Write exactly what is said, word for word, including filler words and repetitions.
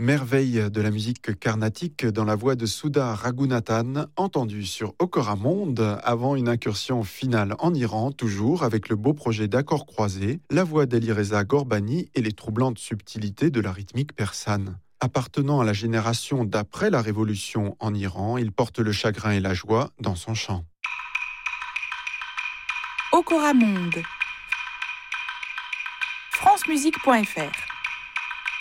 Merveille de la musique carnatique dans la voix de Sudha Raghunathan, entendue sur Okora Monde, avant une incursion finale en Iran, toujours avec le beau projet d'accords croisés, la voix d'Elireza Gorbani et les troublantes subtilités de la rythmique persane. Appartenant à la génération d'après la révolution en Iran, il porte le chagrin et la joie dans son chant. Okora Monde. francemusique point f r